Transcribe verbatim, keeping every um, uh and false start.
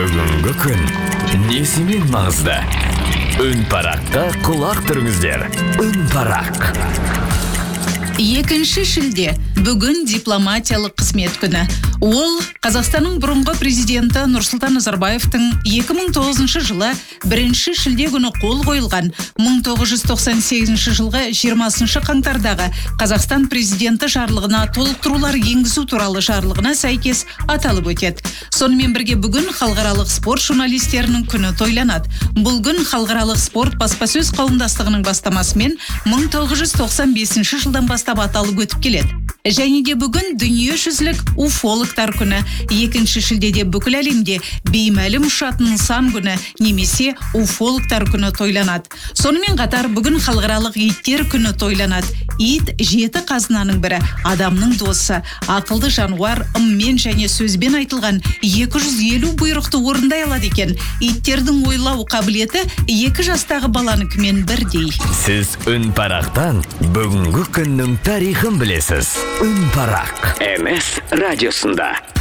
Бүгінгі күн несімен маңызды? Үн параққа құлақ түріңіздер. Үн парақ. Екінші шілде бүгін дипломатиялық қызмет күні. Ол Қазақстанның бұрынғы президенті Нұрсұлтан Назарбаевтың екі мың тоғызыншы жылы бірінші шілде күні қол қойылған мың тоғыз жүз тоқсан сегізінші жылғы жиырмасыншы қаңтардағы Қазақстан президенті жарлығына толықтырулар енгізу туралы жарлығына сәйкес аталып өтеді. Сонымен бірге бүгін халықаралық спорт журналистерінің күні тойланады. Бұл күн халықаралық спорт баспасөз қауымдастығының бастамасымен мың тоғыз жүз тоқсан бесінші жылдан бастап аталып өтіп келеді. Және де бүгін дүниежүзілік уфологтар күні. Екінші шілдеде бүкіл әлемде беймәлім ұшатын нысан күні немесе уфологтар күні тойланады. Сонымен қатар бүгін халықаралық иттер күні тойланады. Ит жеті қазынаның бірі, адамның досы, ақылды жануар, ыммен және сөзбен айтылған екі жүз елу бұйрықты орындай алады екен. Иттердің ойлау қабілеті екі жастағы баланыкімен бірдей. Сіз үн парақтан бүгінгі күннің тарихын білесіз. Үн парақ. эм эс радиосында.